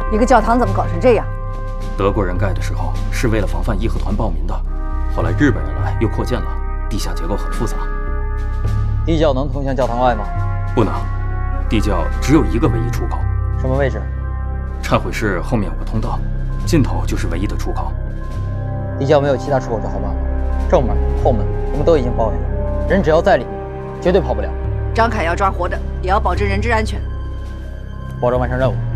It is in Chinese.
一个教堂怎么搞成这样？ 德国人盖的时候是为了防范义和团暴民的，后来日本人来又扩建了，地下结构很复杂。 地窖能通向教堂外吗？ 不能，地窖只有一个唯一出口。 什么位置？ 忏悔室后面有个通道，尽头就是唯一的出口。 地窖没有其他出口就好办了，正门、后门我们都已经包围了，人只要在里面，绝对跑不了。 张凯要抓活的，也要保证人质安全。 保证完成任务。